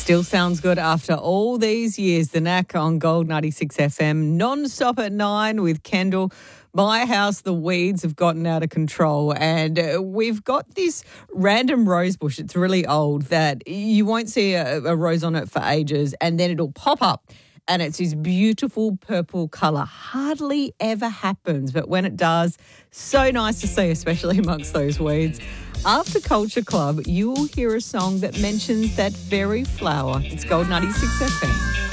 Still sounds good after all these years. The Knack on Gold 96 FM, non-stop at 9 with Kendall. My house, the weeds have gotten out of control, and we've got this random rose bush. It's really old that you won't see a rose on it for ages, and then it'll pop up. And it's this beautiful purple colour. Hardly ever happens, but when it does, so nice to see, especially amongst those weeds. After Culture Club, you will hear a song that mentions that very flower. It's Gold 96 FM.